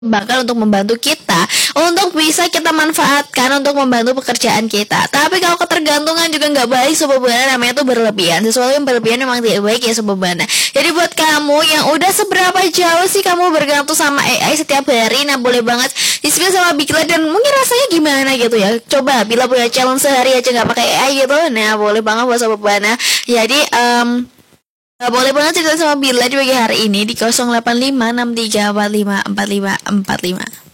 bakal untuk membantu kita untuk bisa kita manfaatkan untuk membantu pekerjaan kita. Tapi kalau ketergantungan juga nggak baik Sobat Buana, namanya tuh berlebihan. Sesuatu yang berlebihan memang tidak baik ya Sobat Buana. Jadi buat kamu yang udah seberapa jauh sih kamu bergantung sama AI setiap hari, nah boleh banget diskusi sama Bigla dan mungkin rasanya gimana gitu ya. Coba bila punya challenge sehari aja nggak pakai AI gitu, nah boleh banget buat Sobat Buana. Jadi boleh banget cerita sama Bila di pagi hari ini di 085634545545.